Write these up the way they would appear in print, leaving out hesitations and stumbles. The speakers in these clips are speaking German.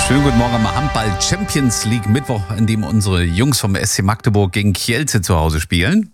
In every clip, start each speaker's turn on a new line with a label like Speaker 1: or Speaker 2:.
Speaker 1: Schönen guten Morgen am Handball Champions League Mittwoch, in dem unsere Jungs vom SC Magdeburg gegen Kielce zu Hause spielen.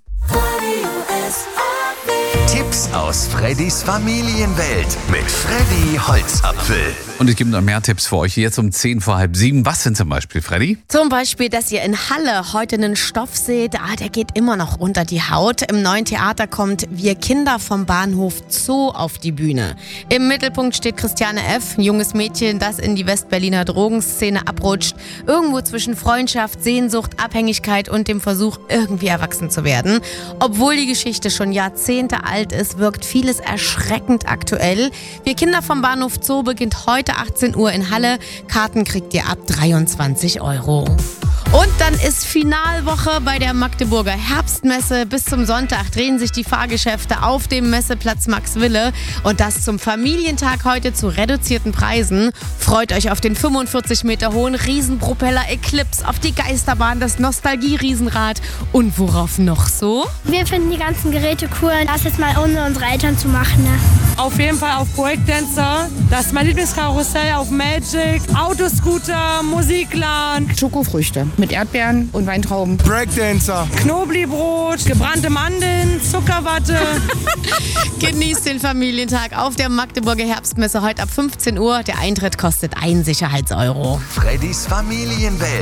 Speaker 2: Tipps aus Freddys Familienwelt mit Freddy Holzapfel.
Speaker 1: Und es gibt noch mehr Tipps für euch jetzt um 6:10. Was sind zum Beispiel, Freddy?
Speaker 3: Zum Beispiel, dass ihr in Halle heute einen Stoff seht, der geht immer noch unter die Haut. Im neuen Theater kommt Wir Kinder vom Bahnhof Zoo auf die Bühne. Im Mittelpunkt steht Christiane F., ein junges Mädchen, das in die Westberliner Drogenszene abrutscht. Irgendwo zwischen Freundschaft, Sehnsucht, Abhängigkeit und dem Versuch, irgendwie erwachsen zu werden. Obwohl die Geschichte schon Jahrzehnte alt ist, wirkt vieles erschreckend aktuell. Wir Kinder vom Bahnhof Zoo beginnt heute 18 Uhr in Halle. Karten kriegt ihr ab 23 €. Und dann ist Finalwoche bei der Magdeburger Herbstmesse. Bis zum Sonntag drehen sich die Fahrgeschäfte auf dem Messeplatz Max Wille. Und das zum Familientag heute zu reduzierten Preisen. Freut euch auf den 45 Meter hohen Riesenpropeller Eclipse, auf die Geisterbahn, das Nostalgie-Riesenrad und worauf noch so?
Speaker 4: Wir finden die ganzen Geräte cool. Das jetzt mal ohne unsere Eltern zu machen. Ne?
Speaker 5: Auf jeden Fall auf Breakdancer. Das ist mein Lieblingskarussell auf Magic. Autoscooter, Musikland.
Speaker 6: Schokofrüchte mit Erdbeeren und Weintrauben.
Speaker 7: Breakdancer.
Speaker 5: Knoblauchbrot, gebrannte Mandeln, Zuckerwatte.
Speaker 3: Genießt den Familientag auf der Magdeburger Herbstmesse heute ab 15 Uhr. Der Eintritt kostet 1 Sicherheits-Euro.
Speaker 2: Freddys Familienwelt.